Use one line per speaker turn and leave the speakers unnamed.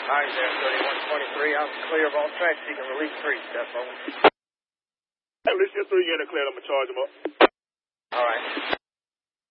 Hi there, 3123. I'm clear of all tracks. You can release 3. Step over.
Hey, release your 3 again and clear. I'm going to charge them up.
All right.